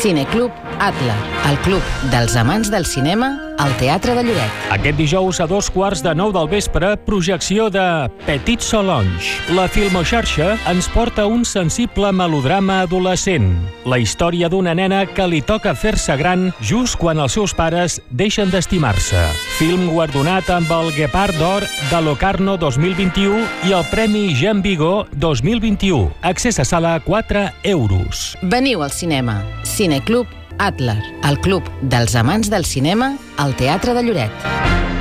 Cineclub Atlar, el club dels amants del cinema al Teatre de Lloret. Aquest dijous a 2:15 del vespre, projecció de Petit Solange. La Filmoxarxa ens porta un sensible melodrama adolescent. La història d'una nena que li toca fer-se gran just quan els seus pares deixen d'estimar-se. Film guardonat amb el Guepard d'Or de Locarno 2021 i el Premi Jean Vigo 2021. Accés a sala a 4 euros. Veniu al cinema. Cineclub Atlar, el club dels amants del cinema al Teatre de Lloret.